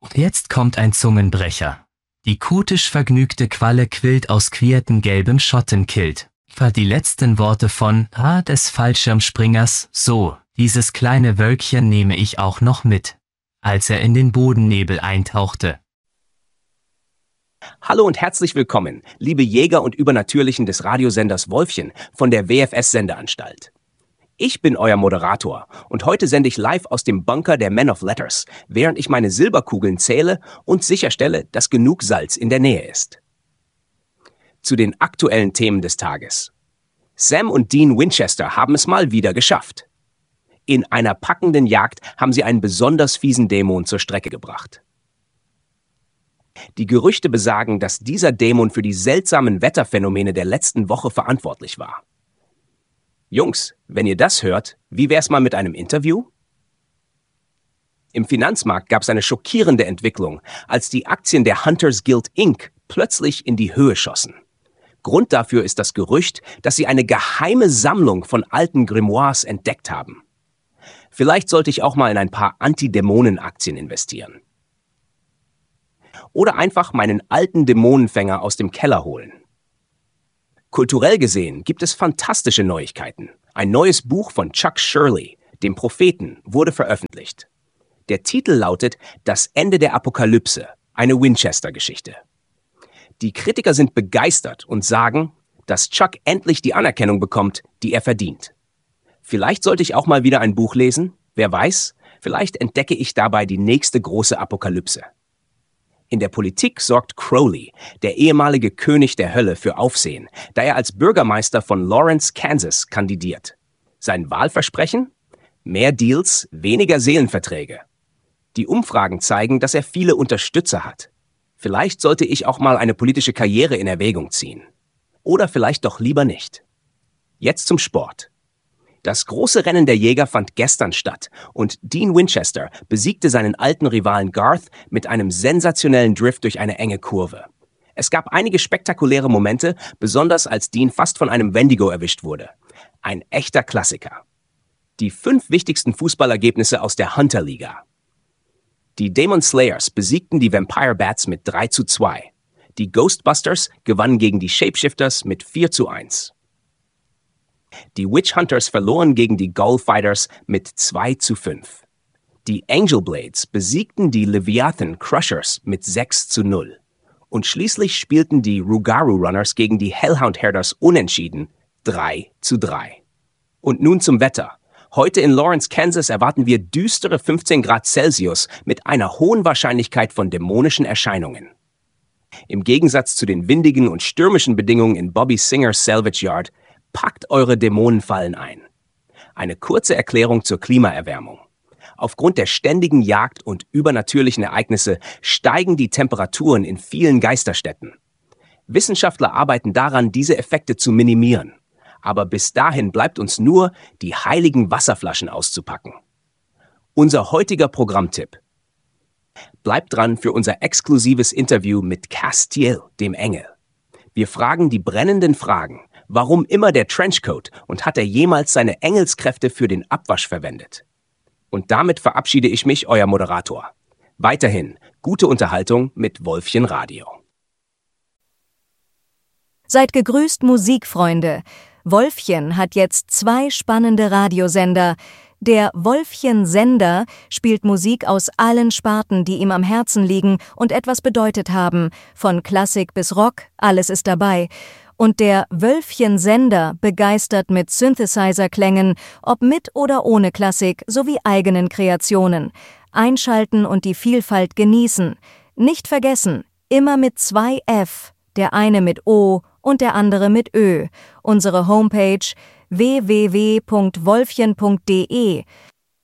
Jetzt kommt ein Zungenbrecher. Die kutisch vergnügte Qualle quillt aus quierten gelbem Schottenkilt. Die letzten Worte von des Fallschirmspringers, so, dieses kleine Wölkchen nehme ich auch noch mit. Als er in den Bodennebel eintauchte. Hallo und herzlich willkommen, liebe Jäger und Übernatürlichen des Radiosenders Wolfchen von der WFS-Sendeanstalt. Ich bin euer Moderator und heute sende ich live aus dem Bunker der Men of Letters, während ich meine Silberkugeln zähle und sicherstelle, dass genug Salz in der Nähe ist. Zu den aktuellen Themen des Tages. Sam und Dean Winchester haben es mal wieder geschafft. In einer packenden Jagd haben sie einen besonders fiesen Dämon zur Strecke gebracht. Die Gerüchte besagen, dass dieser Dämon für die seltsamen Wetterphänomene der letzten Woche verantwortlich war. Jungs, wenn ihr das hört, wie wär's mal mit einem Interview? Im Finanzmarkt gab es eine schockierende Entwicklung, als die Aktien der Hunters Guild Inc. plötzlich in die Höhe schossen. Grund dafür ist das Gerücht, dass sie eine geheime Sammlung von alten Grimoires entdeckt haben. Vielleicht sollte ich auch mal in ein paar Anti-Dämonen-Aktien investieren. Oder einfach meinen alten Dämonenfänger aus dem Keller holen. Kulturell gesehen gibt es fantastische Neuigkeiten. Ein neues Buch von Chuck Shirley, dem Propheten, wurde veröffentlicht. Der Titel lautet Das Ende der Apokalypse, eine Winchester-Geschichte. Die Kritiker sind begeistert und sagen, dass Chuck endlich die Anerkennung bekommt, die er verdient. Vielleicht sollte ich auch mal wieder ein Buch lesen, wer weiß, vielleicht entdecke ich dabei die nächste große Apokalypse. In der Politik sorgt Crowley, der ehemalige König der Hölle, für Aufsehen, da er als Bürgermeister von Lawrence, Kansas, kandidiert. Sein Wahlversprechen? Mehr Deals, weniger Seelenverträge. Die Umfragen zeigen, dass er viele Unterstützer hat. Vielleicht sollte ich auch mal eine politische Karriere in Erwägung ziehen. Oder vielleicht doch lieber nicht. Jetzt zum Sport. Das große Rennen der Jäger fand gestern statt und Dean Winchester besiegte seinen alten Rivalen Garth mit einem sensationellen Drift durch eine enge Kurve. Es gab einige spektakuläre Momente, besonders als Dean fast von einem Wendigo erwischt wurde. Ein echter Klassiker. Die 5 wichtigsten Fußballergebnisse aus der Hunter-Liga. Die Demon Slayers besiegten die Vampire Bats mit 3:2. Die Ghostbusters gewannen gegen die Shapeshifters mit 4:1. Die Witch Hunters verloren gegen die Ghoul Fighters mit 2:5. Die Angel Blades besiegten die Leviathan Crushers mit 6:0. Und schließlich spielten die Rugaru Runners gegen die Hellhound Herders unentschieden 3:3. Und nun zum Wetter. Heute in Lawrence, Kansas erwarten wir düstere 15 Grad Celsius mit einer hohen Wahrscheinlichkeit von dämonischen Erscheinungen. Im Gegensatz zu den windigen und stürmischen Bedingungen in Bobby Singers Salvage Yard, packt eure Dämonenfallen ein. Eine kurze Erklärung zur Klimaerwärmung. Aufgrund der ständigen Jagd und übernatürlichen Ereignisse steigen die Temperaturen in vielen Geisterstädten. Wissenschaftler arbeiten daran, diese Effekte zu minimieren. Aber bis dahin bleibt uns nur, die heiligen Wasserflaschen auszupacken. Unser heutiger Programmtipp. Bleibt dran für unser exklusives Interview mit Castiel, dem Engel. Wir fragen die brennenden Fragen. Warum immer der Trenchcoat und hat er jemals seine Engelskräfte für den Abwasch verwendet? Und damit verabschiede ich mich, euer Moderator. Weiterhin gute Unterhaltung mit Wolfchen Radio. Seid gegrüßt, Musikfreunde. Wolfchen hat jetzt 2 spannende Radiosender. Der Wolfchen-Sender spielt Musik aus allen Sparten, die ihm am Herzen liegen und etwas bedeutet haben. Von Klassik bis Rock, alles ist dabei. Und der Wölfchen-Sender begeistert mit Synthesizer-Klängen, ob mit oder ohne Klassik, sowie eigenen Kreationen. Einschalten und die Vielfalt genießen. Nicht vergessen, immer mit 2 F, der eine mit O und der andere mit Ö. Unsere Homepage www.wolfchen.de.